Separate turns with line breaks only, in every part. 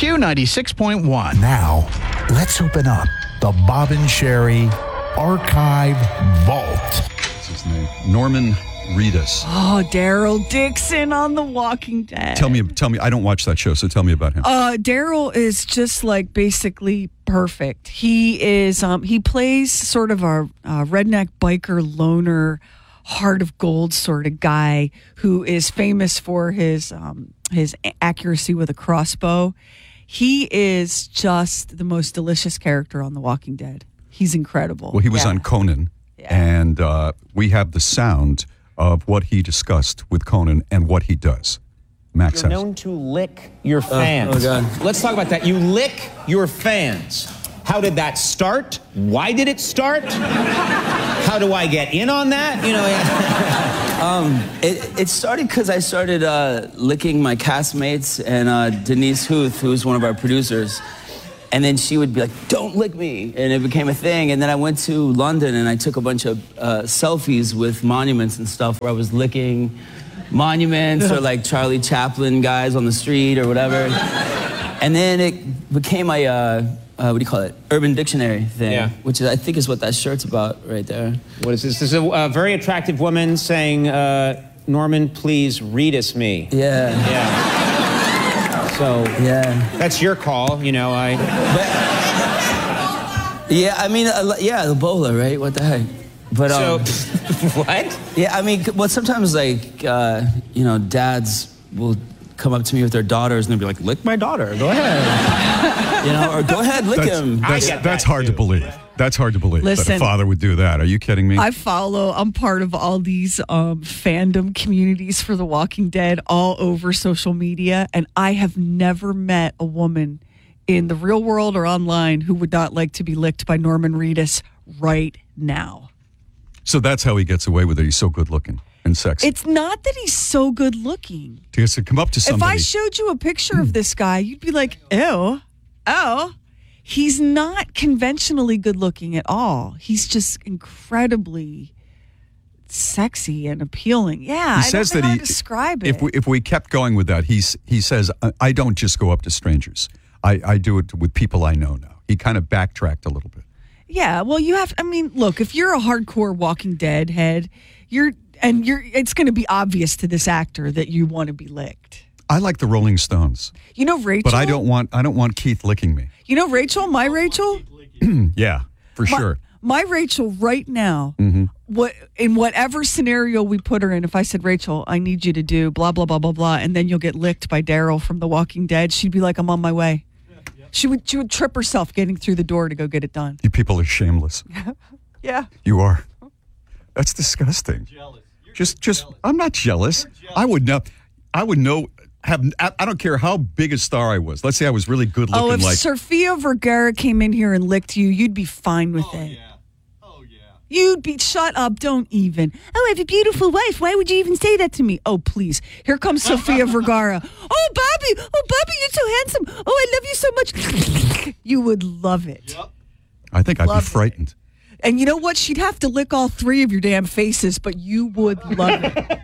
Q96.1.
Now, let's open up the Bob and Sherry Archive Vault.
What's his name? Norman Reedus.
Oh, Daryl Dixon on The Walking Dead.
Tell me. I don't watch that show, so tell me about him.
Daryl is just like basically perfect. He is. He plays sort of a redneck biker loner, heart of gold sort of guy who is famous for his accuracy with a crossbow. He is just the most delicious character on The Walking Dead. He's incredible.
Well, he was on Conan, and we have the sound of what he discussed with Conan and what he does. Max
You're
has.
known to lick your fans.
Oh, God.
Let's talk about that. You lick your fans. How did that start? Why did it start? How do I get in on that? You know,
It started because I started licking my castmates and Denise Huth, who's one of our producers. And then she would be like, don't lick me. And it became a thing. And then I went to London and I took a bunch of selfies with monuments and stuff where I was licking monuments or like Charlie Chaplin guys on the street or whatever. And then it became a, what do you call it? Urban Dictionary thing, which is, I think is what that shirt's about right there.
what is this? This is a very attractive woman saying, Norman, please read us me.
Yeah.
Yeah. So
Yeah.
that's your call, you know.
Yeah, I mean, yeah, Ebola, right? What the heck? But
So, what?
yeah, I mean, well, sometimes like you know, dads will come up to me with their daughters and they'll be like, "Lick my daughter, go ahead," you know, or "Go ahead, lick him."
That's hard to believe. That's hard to believe that a
Listen,
father would do that. Are you kidding me?
I'm part of all these fandom communities for The Walking Dead all over social media, and I have never met a woman in the real world or online who would not like to be licked by Norman Reedus right now.
So that's how he gets away with it. He's so good looking and sexy.
It's not that he's so good looking.
He has to come up to
If
somebody.
I showed you a picture of this guy, you'd be like, ew, oh. He's not conventionally good looking at all. He's just incredibly sexy and appealing. Yeah,
He says
I don't know
that
how to describe it.
If we kept going with that, he says, I don't just go up to strangers. I do it with people I know now. He kind of backtracked a little bit.
Yeah, well, look, if you're a hardcore Walking Dead head, it's going to be obvious to this actor that you want to be licked.
I like the Rolling Stones,
You know Rachel?
but I don't want Keith licking me.
You know Rachel? My Rachel?
Yeah, for sure.
My Rachel right now, in whatever scenario we put her in, if I said, Rachel, I need you to do blah, blah, blah, blah, blah, and then you'll get licked by Daryl from The Walking Dead, she'd be like, I'm on my way. She would trip herself getting through the door to go get it done.
You people are shameless.
Yeah.
You are. That's disgusting. Just I'm not jealous. I would know. I don't care how big a star I was. Let's say I was really good looking.
Oh, if
like
Sofia Vergara came in here and licked you, you'd be fine with it.
Oh, yeah.
You'd be, shut up, don't even. Oh, I have a beautiful wife. Why would you even say that to me? Oh, please. Here comes Sofia Vergara. Oh, Bobby, you're so handsome. Oh, I love you so much. You would love it.
Yep.
I think I'd be
Love it.
frightened.
And you know what? She'd have to lick all three of your damn faces, but you would love it.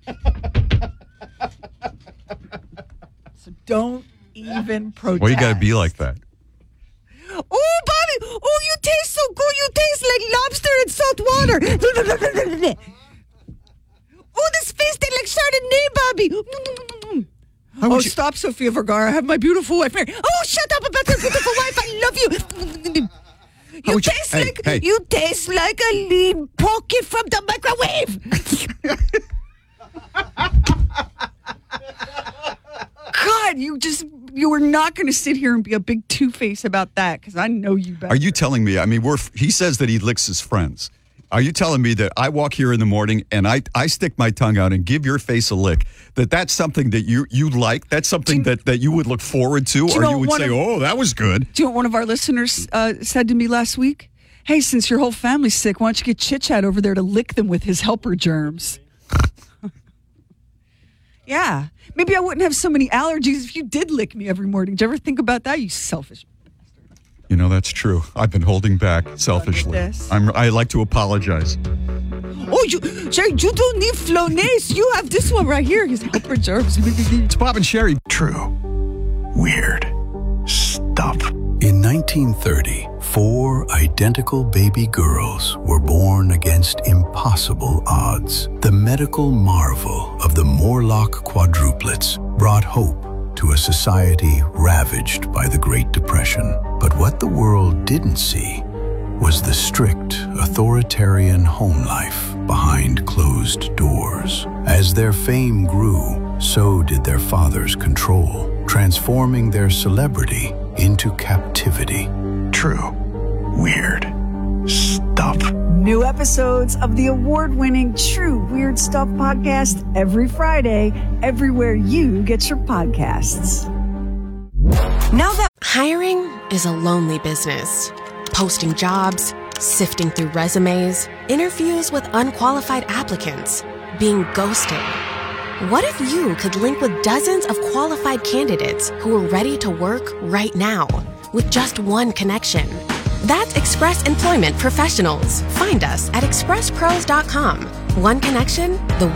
So don't even protest.
Well, you got to be like that.
Oh, Bobby! Oh, you taste so good. You taste like lobster in salt water. Oh, this face tastes like Chardonnay, Bobby. Oh, stop, Sofia Vergara. I have my beautiful wife. Oh, shut up about your beautiful wife. I love you. You taste like a lean pocket from the microwave. God, you were not going to sit here and be a big two-face about that because I know you better.
Are you telling me? I mean, he says that he licks his friends. Are you telling me that I walk here in the morning and I stick my tongue out and give your face a lick? That's something that you like? That's something that you would look forward to? Or you would say, oh, that was good?
Do you know what one of our listeners said to me last week? Hey, since your whole family's sick, why don't you get Chit Chat over there to lick them with his helper germs? Yeah. Maybe I wouldn't have so many allergies if you did lick me every morning. Did you ever think about that, you selfish bastard?
You know, that's true. I've been holding back selfishly. I like to apologize.
Oh, you don't need Flonase. You have this one right here. His helper germs.
It's Bob and Sherry.
True. Weird. stuff.
In 1930, 4 identical baby girls were born against impossible odds. The medical marvel of the Morlock quadruplets brought hope to a society ravaged by the Great Depression. But what the world didn't see was the strict, authoritarian home life behind closed doors. As their fame grew, so did their father's control, transforming their celebrity into captivity.
True. Weird stuff.
New episodes of the award-winning True Weird Stuff podcast every Friday, everywhere you get your podcasts.
Now that hiring is a lonely business. Posting jobs, sifting through resumes, interviews with unqualified applicants, being ghosted. What if you could link with dozens of qualified candidates who are ready to work right now with just one connection? That's Express Employment Professionals. Find us at expresspros.com. One connection, the